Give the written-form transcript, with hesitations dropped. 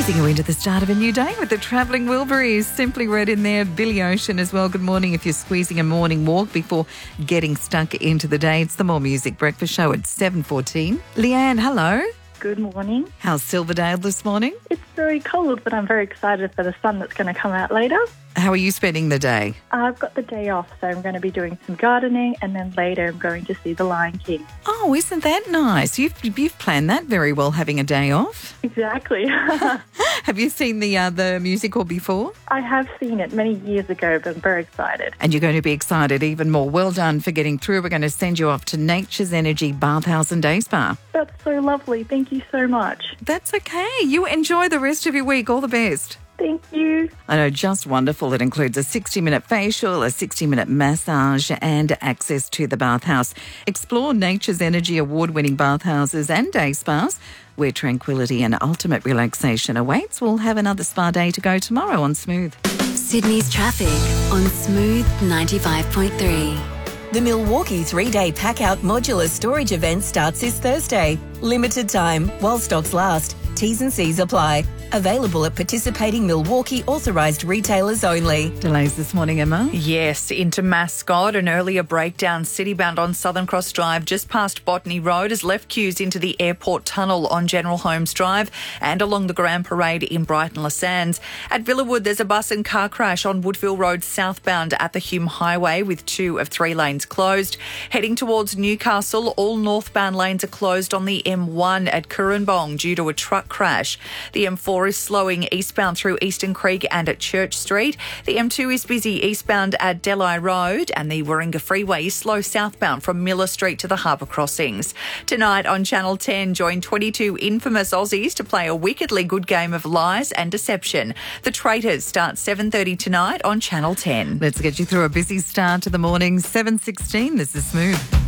Easing you into the start of a new day with the Travelling Wilburys. Simply read in there, Billy Ocean as well. Good morning if you're squeezing a morning walk before getting stuck into the day. It's the More Music Breakfast Show at 7:14. Leanne, hello. Good morning. How's Silverdale this morning? It's very cold, but I'm very excited for the sun that's going to come out later. How are you spending the day? I've got the day off, so I'm going to be doing some gardening, and then later I'm going to see The Lion King. Oh, isn't that nice? You've planned that very well, having a day off. Exactly. Have you seen the musical before? I have seen it many years ago, but I'm very excited. And you're going to be excited even more. Well done for getting through. We're going to send you off to Nature's Energy Bathhouse and Day Spa. That's so lovely. Thank you so much. That's okay. You enjoy the rest of your week. All the best. Thank you. I know, just wonderful. It includes a 60-minute facial, a 60-minute massage and access to the bathhouse. Explore Nature's Energy award-winning bathhouses and day spas where tranquility and ultimate relaxation awaits. We'll have another spa day to go tomorrow on Smooth. Sydney's traffic on Smooth 95.3. The Milwaukee 3-day pack-out modular storage event starts this Thursday. Limited time while stocks last. T's and C's apply. Available at participating Milwaukee authorised retailers only. Delays this morning, Emma? Yes, into Mascot. An earlier breakdown citybound on Southern Cross Drive just past Botany Road has left queues into the airport tunnel on General Holmes Drive and along the Grand Parade in Brighton Le Sands. At Villawood, there's a bus and car crash on Woodville Road southbound at the Hume Highway with 2 of 3 lanes closed. Heading towards Newcastle, all northbound lanes are closed on the M1 at Currambong due to a truck crash. The M4 is slowing eastbound through Eastern Creek and at Church Street. The M2 is busy eastbound at Delhi Road, and the Warringah Freeway is slow southbound from Miller Street to the Harbour Crossings. Tonight on Channel 10, join 22 infamous Aussies to play a wickedly good game of lies and deception. The Traitors start 7:30 tonight on Channel 10. Let's get you through a busy start to the morning. 7:16, this is Smooth.